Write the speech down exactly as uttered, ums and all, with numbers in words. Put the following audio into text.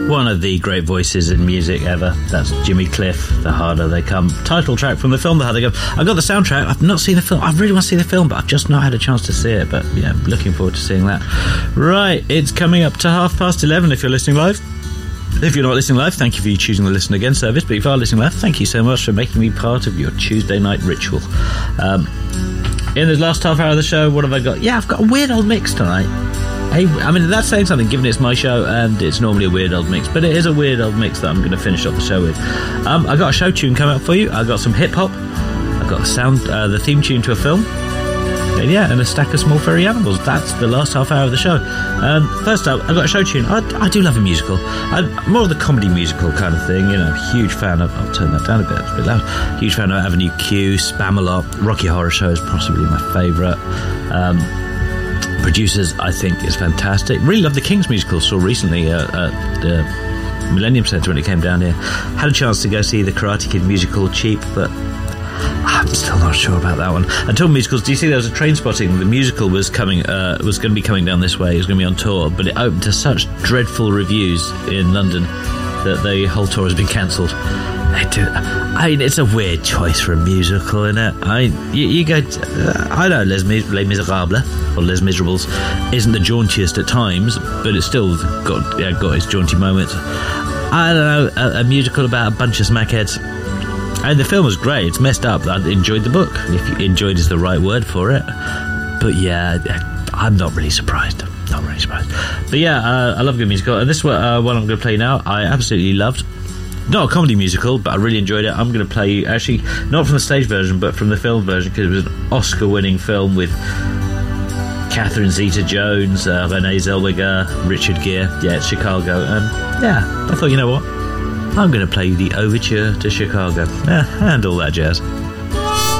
One of the great voices in music ever. That's Jimmy Cliff, The Harder They Come. Title track from the film The Harder They Come. I've got the soundtrack. I've not seen the film. I really want to see the film, but I've just not had a chance to see it. But yeah, looking forward to seeing that. Right, it's coming up to half past eleven if you're listening live. If you're not listening live, thank you for choosing the Listen Again service. But if you are listening live, thank you so much for making me part of your Tuesday night ritual. Um, in the last half hour of the show, what have I got? Yeah, I've got a weird old mix tonight. Hey, I mean, that's saying something, given it's my show and it's normally a weird old mix, but it is a weird old mix that I'm going to finish off the show with. Um, I got a show tune coming up for you. I got some hip hop. I got the sound, uh, the theme tune to a film. And yeah, and a stack of small furry animals. That's the last half hour of the show. Um, first up, I got a show tune. I, I do love a musical. I'm more of the comedy musical kind of thing. You know, huge fan of. I'll turn that down a bit. It's a bit loud. Huge fan of Avenue Q, Spamalot, Rocky Horror Show is possibly my favourite. Um, Producers, I think, is fantastic. Really love the King's musical. Saw recently uh, at the Millennium Centre when it came down here. Had a chance to go see the Karate Kid musical, cheap, but I'm still not sure about that one. And talking musicals, do you see there was a Train Spotting? The musical was coming, uh, was going to be coming down this way. It was going to be on tour, but it opened to such dreadful reviews in London that the whole tour has been cancelled. I do. I mean, it's a weird choice for a musical, isn't it? I you, you go. Uh, I know Les, Mis- Les Miserables or Les Miserables isn't the jauntiest at times, but it's still got yeah, got its jaunty moments. I don't know, a, a musical about a bunch of smackheads. And the film was great. It's messed up. I enjoyed the book. If you enjoyed is the right word for it. But yeah, I'm not really surprised. Not really surprised. But yeah, uh, I love a good musical. And this is what, uh, one I'm going to play now. I absolutely loved. Not a comedy musical, but I really enjoyed it. I'm going to play you, actually, not from the stage version, but from the film version, because it was an Oscar-winning film with Catherine Zeta-Jones, uh, Renee Zellweger, Richard Gere. Yeah, it's Chicago. And yeah, I thought, you know what? I'm going to play you the Overture to Chicago. Yeah, and all that jazz.